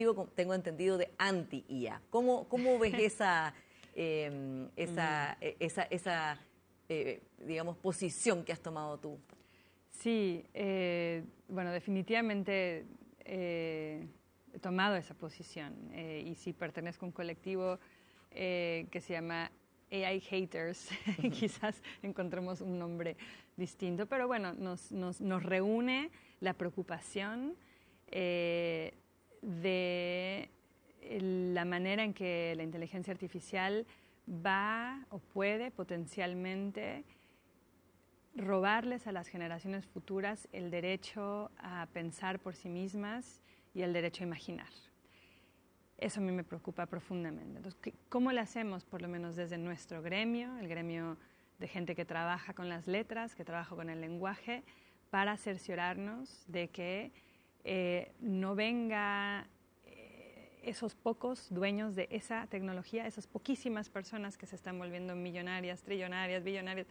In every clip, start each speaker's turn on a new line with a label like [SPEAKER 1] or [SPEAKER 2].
[SPEAKER 1] tengo entendido, de anti-IA. ¿Cómo ves digamos, posición que has tomado tú?
[SPEAKER 2] Sí, bueno, definitivamente he tomado esa posición y sí pertenezco a un colectivo que se llama AI Haters. Quizás encontremos un nombre distinto, pero bueno, nos reúne la preocupación de la manera en que la inteligencia artificial va o puede potencialmente robarles a las generaciones futuras el derecho a pensar por sí mismas y el derecho a imaginar. Eso a mí me preocupa profundamente. Entonces, ¿cómo lo hacemos, por lo menos desde nuestro gremio, el gremio de gente que trabaja con las letras, que trabaja con el lenguaje, para cerciorarnos de que no venga esos pocos dueños de esa tecnología, esas poquísimas personas que se están volviendo millonarias, trillonarias, billonarias,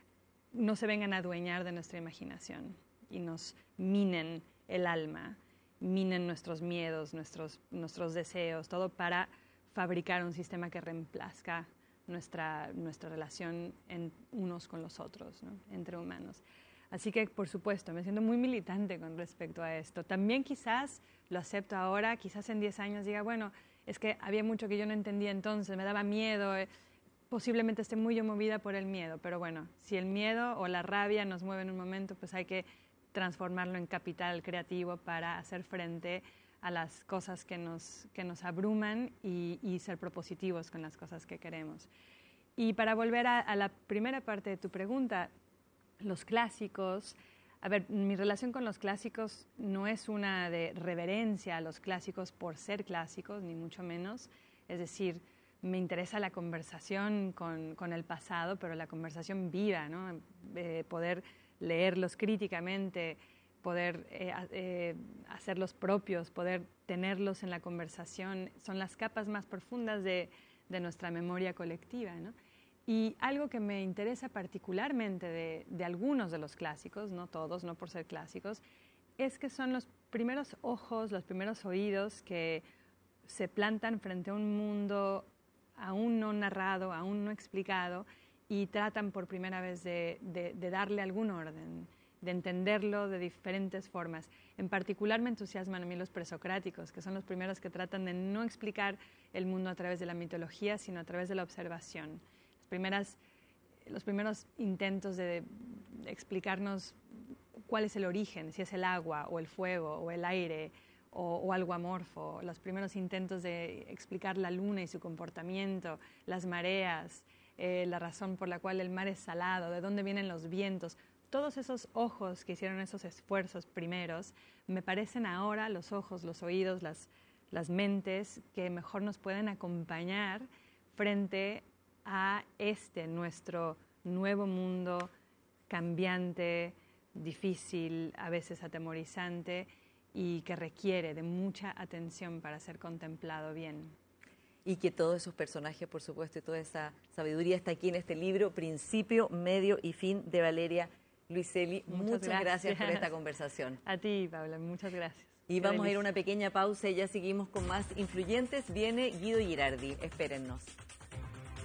[SPEAKER 2] no se vengan a adueñar de nuestra imaginación y nos minen el alma, minen nuestros miedos, nuestros deseos, todo para fabricar un sistema que reemplazca nuestra relación unos con los otros, ¿no? Entre humanos. Así que, por supuesto, me siento muy militante con respecto a esto. También quizás lo acepto ahora, quizás en 10 años diga, bueno, es que había mucho que yo no entendía entonces, me daba miedo, posiblemente esté muy yo movida por el miedo, pero bueno, si el miedo o la rabia nos mueve en un momento, pues hay que transformarlo en capital creativo para hacer frente a las cosas que nos abruman y ser propositivos con las cosas que queremos. Y para volver a la primera parte de tu pregunta, los clásicos, a ver, mi relación con los clásicos no es una de reverencia a los clásicos por ser clásicos, ni mucho menos. Es decir, me interesa la conversación con el pasado, pero la conversación viva, ¿no? Poder leerlos críticamente, poder hacerlos propios, poder tenerlos en la conversación, son las capas más profundas de nuestra memoria colectiva, ¿no? Y algo que me interesa particularmente de algunos de los clásicos, no todos, no por ser clásicos, es que son los primeros ojos, los primeros oídos que se plantan frente a un mundo aún no narrado, aún no explicado, y tratan por primera vez de darle algún orden, de entenderlo de diferentes formas. En particular me entusiasman a mí los presocráticos, que son los primeros que tratan de no explicar el mundo a través de la mitología, sino a través de la observación. Los primeros intentos de explicarnos cuál es el origen, si es el agua o el fuego o el aire o algo amorfo, los primeros intentos de explicar la luna y su comportamiento, las mareas, la razón por la cual el mar es salado, de dónde vienen los vientos. Todos esos ojos que hicieron esos esfuerzos primeros, me parecen ahora los ojos, los oídos, las mentes que mejor nos pueden acompañar frente a nuestro nuevo mundo cambiante, difícil, a veces atemorizante y que requiere de mucha atención para ser contemplado bien.
[SPEAKER 1] Y que todos esos personajes, por supuesto, y toda esa sabiduría está aquí en este libro, Principio, Medio y Fin, de Valeria Luiselli. Muchas gracias por esta conversación.
[SPEAKER 2] A ti, Paula, muchas gracias.
[SPEAKER 1] Y vamos a ir a una pequeña pausa y ya seguimos con más influyentes. Viene Guido Girardi, espérennos.